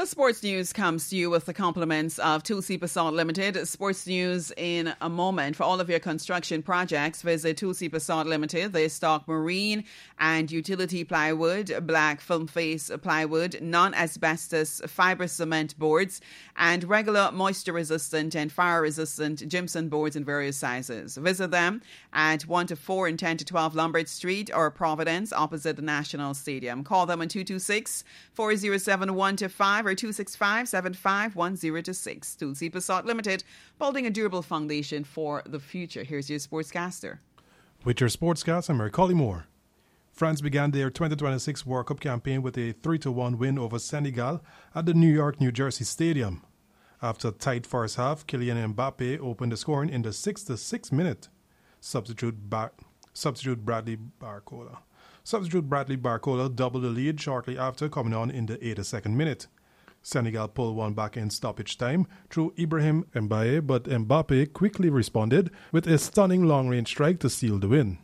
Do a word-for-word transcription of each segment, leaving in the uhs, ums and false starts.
Sports News comes to you with the compliments of Tulsi Basalt Limited. Sports News in a moment. For all of your construction projects, visit Tulsi Basalt Limited. They stock marine and utility plywood, black film face plywood, non-asbestos fibre cement boards, and regular moisture-resistant and fire-resistant gypsum boards in various sizes. Visit them at one to four and ten to twelve Lombard Street or Providence, opposite the National Stadium. Call them on two two six, four oh seven, one two five or two six five, seven five one zero two six. Tulsi Basalt Limited, building a durable foundation for the future. Here's your sportscaster. With your sportscast, I'm Macaulay Moore. France began their twenty twenty-six World Cup campaign with a three to one win over Senegal at the New York, New Jersey Stadium. After a tight first half, Kylian Mbappe opened the scoring in the sixth to sixth minute. Substitute, ba- substitute Bradley Barcola. Substitute Bradley Barcola doubled the lead shortly after, coming on in the eighty-second minute. Senegal pulled one back in stoppage time through Ibrahim Mbaye, but Mbappe quickly responded with a stunning long-range strike to seal the win.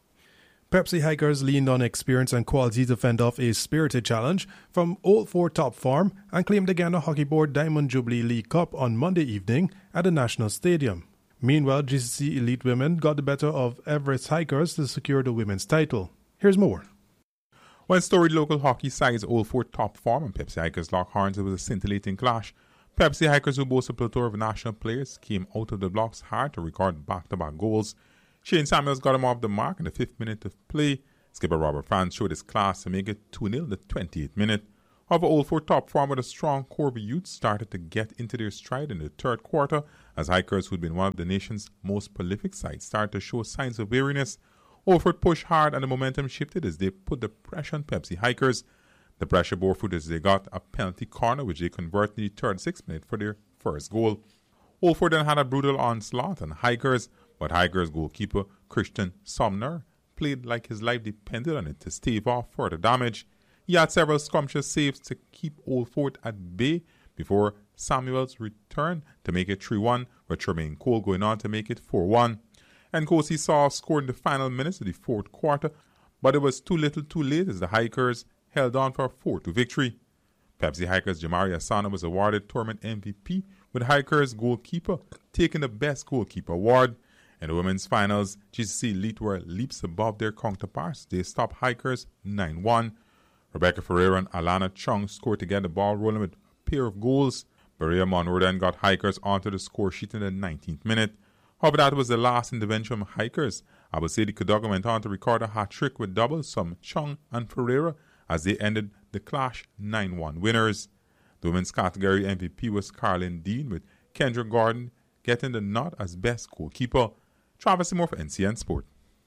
Pepsi Hikers leaned on experience and quality to fend off a spirited challenge from Old Fort top form and claimed the Ghana Hockey Board Diamond Jubilee League Cup on Monday evening at the National Stadium. Meanwhile, G C C Elite Women got the better of Everest Hikers to secure the women's title. Here's more. When storied local hockey sides Old Fort top form and Pepsi Hikers lock horns, it was a scintillating clash. Pepsi Hikers, who boast a plethora of national players, came out of the blocks hard to record back-to-back goals. Shane Samuels got him off the mark in the fifth minute of play. Skipper Robert Franz showed his class to make it two nil in the twentieth minute. However, Old Fort top form with a strong core of youth started to get into their stride in the third quarter as Hikers, who'd been one of the nation's most prolific sides, started to show signs of weariness. Old Fort pushed hard and the momentum shifted as they put the pressure on Pepsi Hikers. The pressure bore fruit as they got a penalty corner which they converted in the thirty-sixth minute for their first goal. Old Fort then had a brutal onslaught on Hikers, but Hikers goalkeeper Christian Somner played like his life depended on it to stave off further damage. He had several scrumptious saves to keep Old Fort at bay before Samuels returned to make it three one, with Tremaine Cole going on to make it four one. And Nkosi Saw scored in the final minutes of the fourth quarter, but it was too little too late as the Hikers held on for a four two victory. Pepsi Hikers Jamari Asana was awarded tournament M V P, with Hikers goalkeeper taking the best goalkeeper award. In the women's finals, G C C Elite were leaps above their counterparts. They stopped Hikers nine one. Rebecca Ferreira and Alana Chung scored to get the ball rolling with a pair of goals. Berea Monroe then got Hikers onto the score sheet in the nineteenth minute. However, that was the last intervention from Hikers. Abusedi Kudoga went on to record a hat-trick with doubles from Chung and Ferreira as they ended the clash nine one winners. The women's category M V P was Carlin Dean, with Kendra Gordon getting the nod as best goalkeeper. Travis Moore for N C N Sport.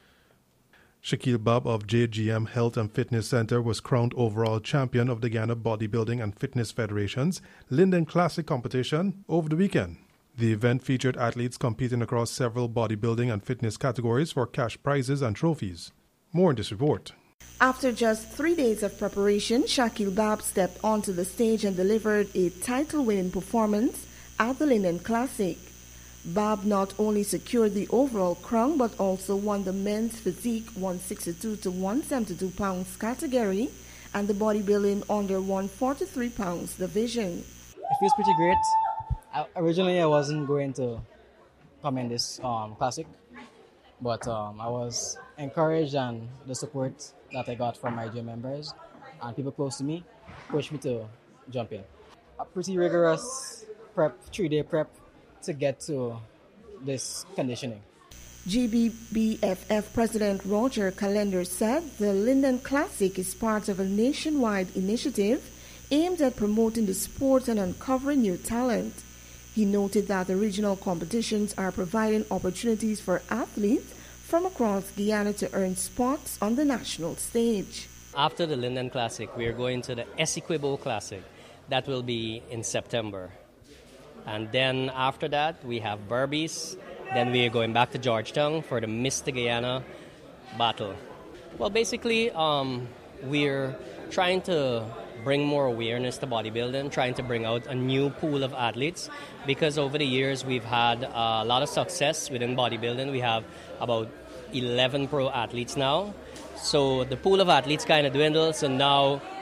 Shaquille Bob of J G M Health and Fitness Center was crowned overall champion of the Ghana Bodybuilding and Fitness Federation's Linden Classic competition over the weekend. The event featured athletes competing across several bodybuilding and fitness categories for cash prizes and trophies. More in this report. After just three days of preparation, Shaquille Bab stepped onto the stage and delivered a title-winning performance at the Linden Classic. Bab not only secured the overall crown but also won the men's physique one sixty-two to one seventy-two pounds category and the bodybuilding under one forty-three pounds division. It feels pretty great. I, originally, I wasn't going to come in this um, classic, but um, I was encouraged, and the support that I got from my gym members and people close to me pushed me to jump in. A pretty rigorous prep, three-day prep to get to this conditioning. G B B F F President Roger Calendar said the Linden Classic is part of a nationwide initiative aimed at promoting the sport and uncovering new talent. He noted that the regional competitions are providing opportunities for athletes from across Guyana to earn spots on the national stage. After the Linden Classic, we are going to the Essequibo Classic. That will be in September. And then after that, we have Berbice. Then we are going back to Georgetown for the Mister Guyana battle. Well, basically, um, we're trying to bring more awareness to bodybuilding, trying to bring out a new pool of athletes, because over the years we've had a lot of success within bodybuilding. We have about eleven pro athletes now. So the pool of athletes kind of dwindled, so now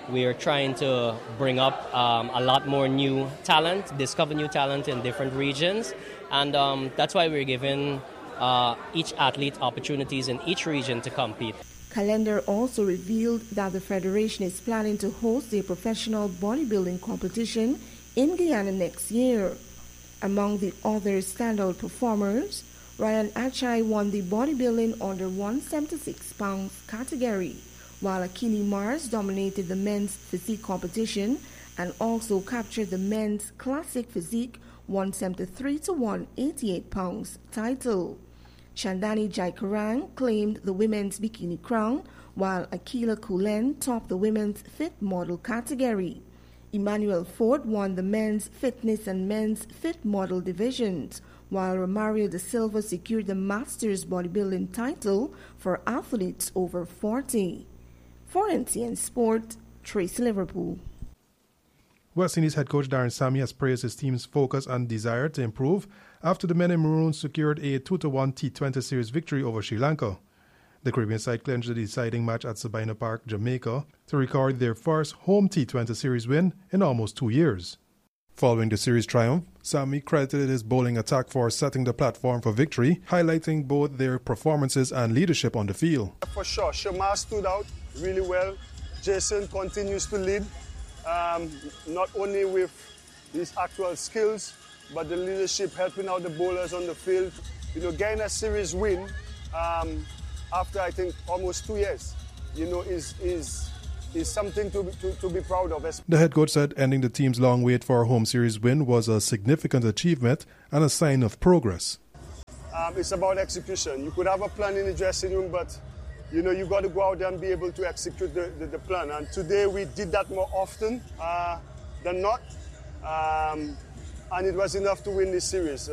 We are trying to bring up um, a lot more new talent, discover new talent in different regions, and um, that's why we're giving uh, each athlete opportunities in each region to compete. Calendar also revealed that the Federation is planning to host a professional bodybuilding competition in Guyana next year. Among the other standout performers, Ryan Achai won the bodybuilding under one hundred seventy-six pounds category, while Akini Mars dominated the men's physique competition and also captured the men's classic physique one seventy-three to one eighty-eight pounds title. Chandani Jaikarang claimed the women's bikini crown, while Akila Kulen topped the women's fit model category. Emmanuel Ford won the men's fitness and men's fit model divisions, while Romario da Silva secured the Masters bodybuilding title for athletes over forty. For N T N Sport, Tracy Liverpool. West Indies head coach Darren Sammy has praised his team's focus and desire to improve after the men in maroon secured a two to one T twenty series victory over Sri Lanka. The Caribbean side clinched the deciding match at Sabina Park, Jamaica, to record their first home T twenty series win in almost two years. Following the series triumph, Sammy credited his bowling attack for setting the platform for victory, highlighting both their performances and leadership on the field. For sure, Shamar stood out really well. Jason continues to lead, um, not only with his actual skills, but the leadership helping out the bowlers on the field. You know, getting a series win um, after, I think, almost two years, you know, is is is something to, to, to be proud of. The head coach said ending the team's long wait for a home series win was a significant achievement and a sign of progress. Um, it's about execution. You could have a plan in the dressing room, but you know, you got to go out there and be able to execute the, the, the plan. And today we did that more often uh, than not. Um, and it was enough to win this series.